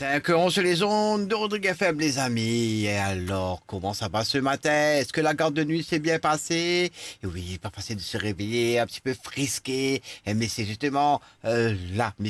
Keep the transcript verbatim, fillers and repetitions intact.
bien que on se les ondes de Rodrigue F M, les amis. Et alors, comment ça va ce matin? Est-ce que la garde de nuit s'est bien passée? Et oui, pas facile de se réveiller, un petit peu frisqué. Eh, mais c'est justement euh, là,